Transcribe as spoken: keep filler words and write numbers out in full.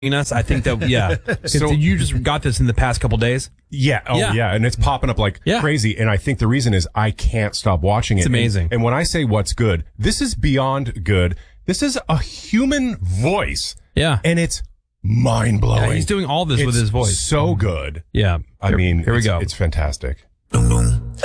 us. I think that, yeah. So you just got this in the past couple days? Yeah. Oh, yeah. Yeah. And it's popping up like Yeah. crazy. And I think the reason is I can't stop watching it. It's amazing. And, and when I say what's good, this is beyond good. This is a human voice. Yeah. And it's mind blowing. Yeah, he's doing all this with his voice. So good. Yeah. I Here- mean, here we it's, go. It's fantastic.